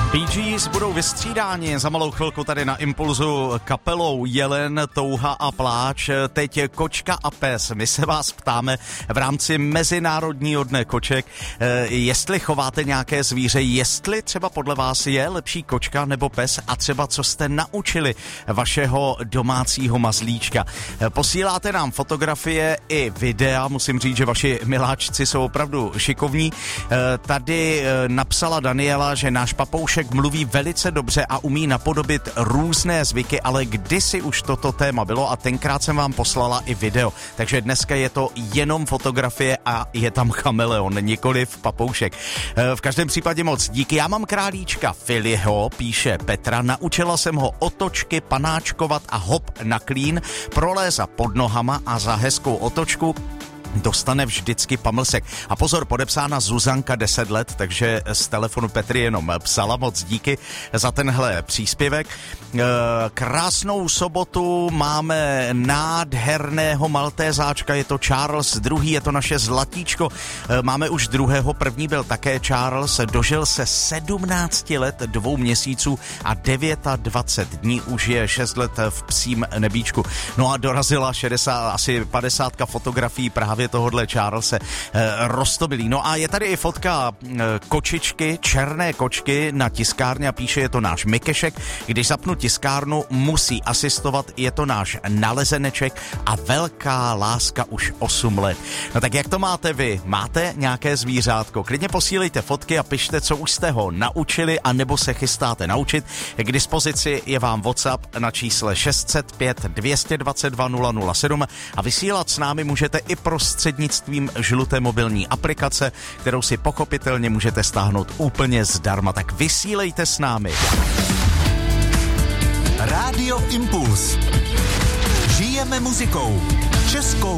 Bee Gees budou vystřídáni za malou chvilku tady na Impulzu kapelou Jelen, touha a pláč. Teď kočka a pes. My se vás ptáme v rámci Mezinárodního dne koček, jestli chováte nějaké zvíře, jestli třeba podle vás je lepší kočka nebo pes a třeba co jste naučili vašeho domácího mazlíčka. Posíláte nám fotografie i videa, musím říct, že vaši miláčci jsou opravdu šikovní. Tady napsala Daniela, že náš papoušek mluví velice dobře a umí napodobit různé zvyky, ale kdysi už toto téma bylo a tenkrát jsem vám poslala i video. Takže dneska je to jenom fotografie a je tam chameleon, nikoliv papoušek. V každém případě moc díky. Já mám králíčka Filiho, píše Petra, naučila jsem ho otočky panáčkovat a hop na klín, prolézat pod nohama a za hezkou otočku dostane vždycky pamlsek. A pozor, podepsána Zuzanka 10 let, takže z telefonu Petry jenom psala, moc díky za tenhle příspěvek. Krásnou sobotu, máme nádherného maltézáčka, je to Charles, druhý je to naše zlatíčko, máme už druhého, první byl také Charles, dožil se 17 let, 2 měsíců a 29 dní, už je 6 let v psím nebíčku. No a dorazila 60, asi 50 fotografií právě tohodle Charlese roztomilý. No a je tady i fotka kočičky, černé kočky na tiskárně a píše, je to náš Mikešek. Když zapnu tiskárnu, musí asistovat, je to náš nalezeneček a velká láska už 8 let. No tak jak to máte vy? Máte nějaké zvířátko? Klidně posílejte fotky a pište, co už jste ho naučili a nebo se chystáte naučit. K dispozici je vám WhatsApp na čísle 605 222 007 a vysílat s námi můžete i prostřednictvím žluté mobilní aplikace, kterou si pochopitelně můžete stáhnout úplně zdarma. Tak vysílejte s námi. Rádio Impuls. Žijeme muzikou. Českou